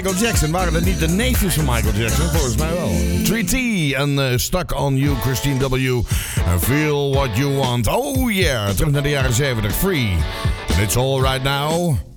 Michael Jackson, waren dat niet de neefjes van Michael Jackson? Volgens mij wel. 3T en Stuck on You, Christine W. And Feel What You Want. Oh yeah, terug naar de jaren 70. Free. And it's all right now.